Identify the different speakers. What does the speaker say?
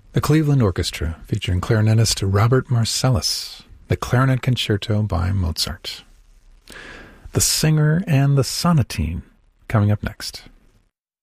Speaker 1: The Cleveland Orchestra, featuring clarinetist Robert Marcellus, the Clarinet Concerto by Mozart. The Singer and the Sonatine, coming up next.